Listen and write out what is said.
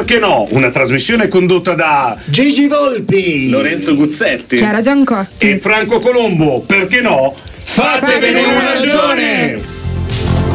Perché no? Una trasmissione condotta da Gigi Volpi, Lorenzo Guzzetti, Chiara Giancotti e Franco Colombo. Perché no? Fatevene una ragione!